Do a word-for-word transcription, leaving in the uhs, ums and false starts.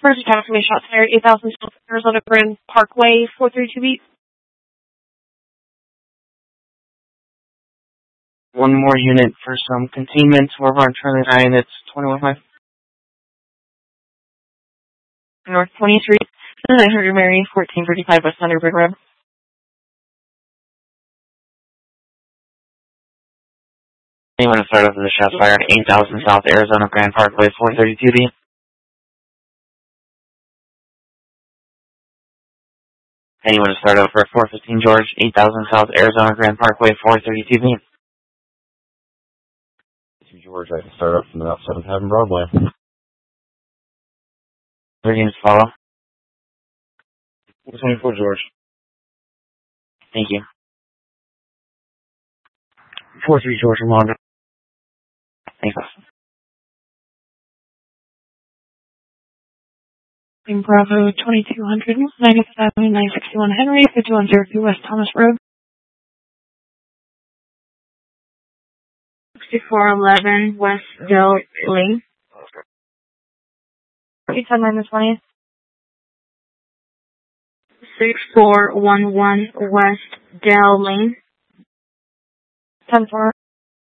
First confirmation shot fired, eight thousand South Arizona Grand Parkway, four thirty-two beat. One more unit for some containment. We're on Charlie nine, it's twenty-one five. North twenty-three, nine hundred Mary, fourteen thirty-five West Thunderbird Road. Anyone to start off with the shots fired, eight thousand South Arizona Grand Parkway, four thirty-two B. Anyone to start over four fifteen George, eight thousand South Arizona Grand Parkway, four thirty-two B. George, I can start up from about seventh Avenue Broadway. Three units follow. twenty-four George. Thank you. four three George, Ramon. Thanks. In Bravo twenty-two hundred, ninetieth Avenue, nine sixty-one Henry, fifty-one oh two West Thomas Road. sixty-four eleven West Dell Lane. eight ten minus twenty. sixty-four eleven West Dell Lane. ten four.